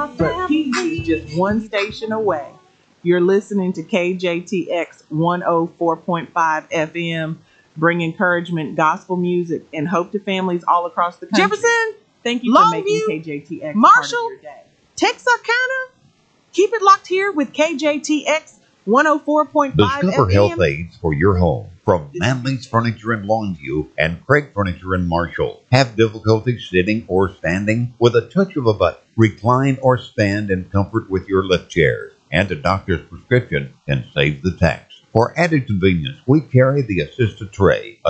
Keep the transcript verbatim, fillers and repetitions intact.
but peace is just one station away. You're listening to K J T X one oh four point five F M, bring encouragement, gospel music, and hope to families all across the country. Jefferson, thank you Longview, for making K J T X Marshall, part of your day. Texarkana. Keep it locked here with K J T X one oh four point five Discover F M. health aids for your home from Manley's Furniture in Longview and Craig Furniture in Marshall. Have difficulty sitting or standing? With a touch of a button, recline or stand in comfort with your lift chairs. And a doctor's prescription can save the tax. For added convenience, we carry the assisted tray.